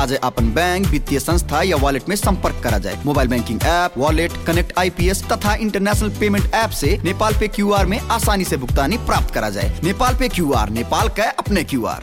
आज upon bank, वित्तीय संस्था या वॉलेट में संपर्क करा जाए। Mobile banking app, wallet, connect IPS तथा इंटरनेशनल पेमेंट ऐप से नेपाल पे QR में आसानी से भुगतानी प्राप्त करा जाए। नेपाल पे QR, नेपाल का अपने QR।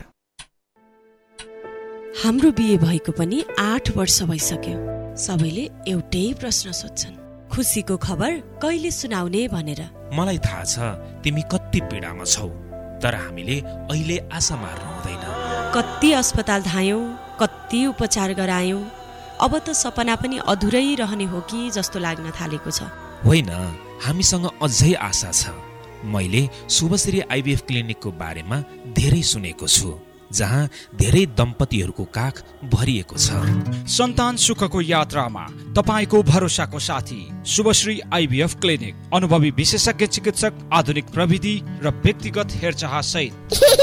हाम्रो बिहे भएको पनि 8 वर्ष भइसक्यो। सबैले एउटै प्रश्न सोध्छन्, खुसीको खबर कहिले सुनाउने भनेर। मलाई थाहा छ तिमी कति पीडामा छौ, तर हामीले अहिले आशा मार्नु हुँदैन। कति अस्पताल धायौं, कति उपचार गरायौं, अब त सपना पनि अधुरै रहने हो कि जस्तो लाग्न थालेको छ। होइन, हामीसँग अझै आशा छ। मैले शुभश्री IVF क्लिनिकको बारेमा धेरै सुनेको छु, जहाँ धेरै दम्पतिहरूको काख भरिएको छ। सन्तान सुखको यात्रामा तपाईको भरोसाको साथी शुभश्री IVF क्लिनिक। अनुभवी विशेषज्ञ चिकित्सक, आधुनिक प्रविधि र व्यक्तिगत हेरचाह सहित।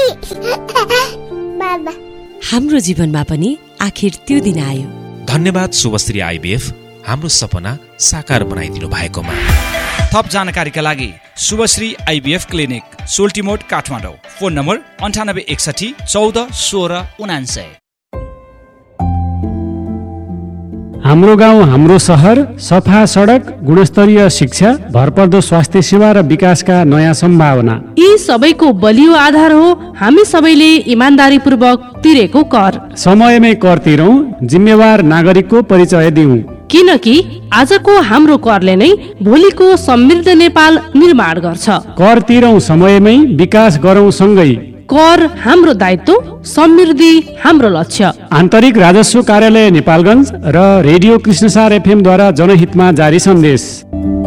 हाम्रो जीवनमा पनि आखिर त्यो दिन आयो। धन्यवाद शुभश्री IVF, हाम्रो सपना साकार बनाइदिनु भएकोमा। थप जानकारीका लागि Shubhashree IVF clinic, सोल्टिमोड, Kathmandu. Phone number 9861 14 16 99। हाम्रो गाउँ हाम्रो सहर, सफा सडक, गुणस्तरीय शिक्षा, भरपर्दो स्वास्थ्य सेवा र विकासका नयाँ सम्भावना, यी सबैको बलियो आधार हो हामी सबैले इमानदारीपूर्वक तिरेको कर। समयमै कर तिरौँ, जिम्मेवार नागरिकको परिचय दिउँ। किनकि आजको हाम्रो करले नै भोलिको समृद्ध नेपाल निर्माण गर्छ। कर तिरौँ समयमै, विकास गरौँ सँगै। कर हाम्रो दायित्व, समृद्धि हाम्रो लक्ष्य। आन्तरिक राजस्व कार्यालय नेपालगञ्ज र रेडियो कृष्णसार FM द्वारा जनहितमा जारी सन्देश।